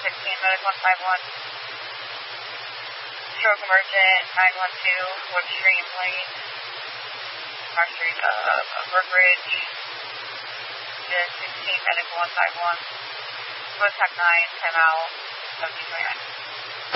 Medic 151. Stroke emergent 912, Wood Street Lane. Our Street, Brook Ridge. Unit 16, Medic 151. Contact 9, 10 out, 73.